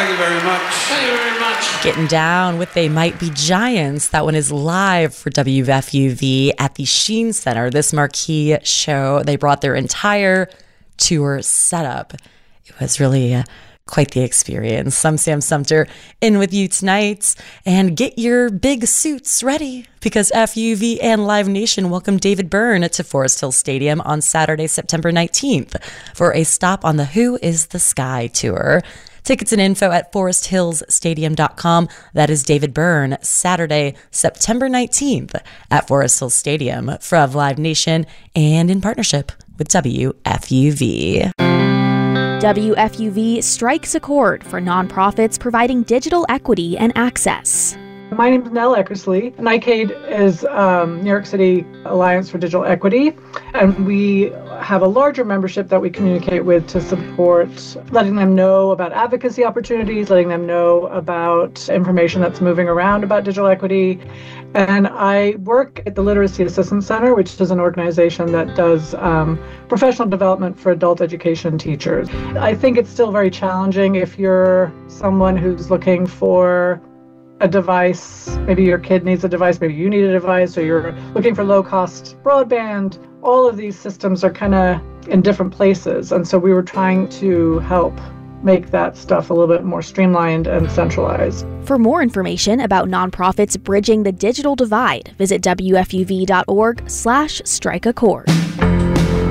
Thank you very much. Thank you very much. Getting down with They Might Be Giants. That one is live for WFUV at the Sheen Center. This marquee show, they brought their entire tour setup. It was really quite the experience. I'm Sam Sumter in with you tonight, and get your big suits ready because FUV and Live Nation welcome David Byrne to Forest Hill Stadium on Saturday, September 19th for a stop on the Who is the Sky tour. Tickets and info at foresthillsstadium.com. That is David Byrne, Saturday, September 19th at Forest Hill Stadium from Live Nation and in partnership with WFUV. WFUV strikes a chord for nonprofits providing digital equity and access. My name is Nell Eckersley. NICAID is New York City Alliance for Digital Equity, and we have a larger membership that we communicate with to support letting them know about advocacy opportunities, letting them know about information that's moving around about digital equity. And I work at the Literacy Assistance Center, which is an organization that does professional development for adult education teachers. I think it's still very challenging if you're someone who's looking for a device, maybe your kid needs a device, maybe you need a device, or you're looking for low-cost broadband. All of these systems are kind of in different places, and so we were trying to help make that stuff a little bit more streamlined and centralized. For more information about nonprofits bridging the digital divide, visit WFUV.org/strikeachord.